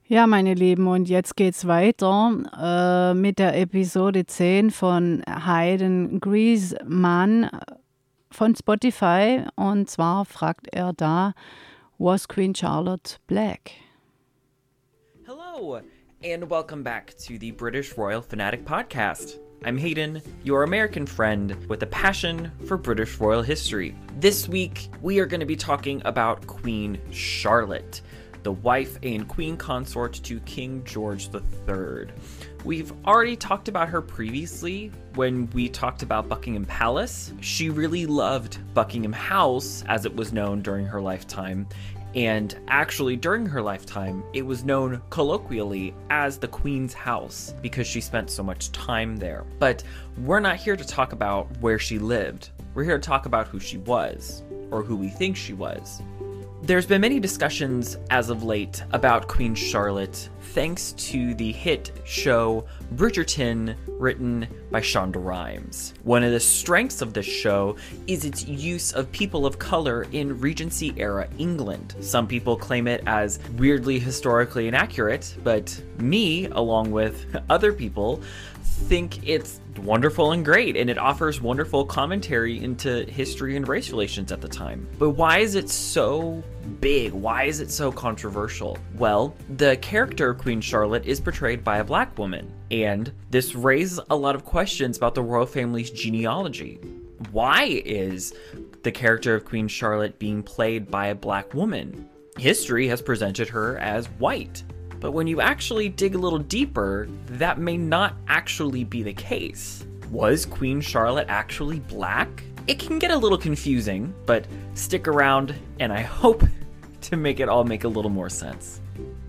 Ja, meine Lieben, und jetzt geht's weiter mit der Episode 10 von Hayden Griezmann von Spotify. Und zwar fragt er da, was Queen Charlotte black? Hello, and welcome back to the British Royal Fanatic Podcast. I'm Hayden, your American friend with a passion for British royal history. This week, we are going to be talking about Queen Charlotte, the wife and queen consort to King George III. We've already talked about her previously when we talked about Buckingham Palace. She really loved Buckingham House, as it was known during her lifetime. And actually, during her lifetime, it was known colloquially as the Queen's House because she spent so much time there. But we're not here to talk about where she lived. We're here to talk about who she was, or who we think she was. There's been many discussions as of late about Queen Charlotte thanks to the hit show Bridgerton, written by Shonda Rhimes. One of the strengths of this show is its use of people of color in Regency-era England. Some people claim it as weirdly historically inaccurate, but me, along with other people, think it's wonderful and great, and it offers wonderful commentary into history and race relations at the time. But why is it so big? Why is it so controversial? Well, the character of Queen Charlotte is portrayed by a black woman, and this raises a lot of questions about the royal family's genealogy. Why is the character of Queen Charlotte being played by a black woman? History has presented her as white. But when you actually dig a little deeper, that may not actually be the case. Was Queen Charlotte actually black? It can get a little confusing, but stick around and I hope to make it all make a little more sense.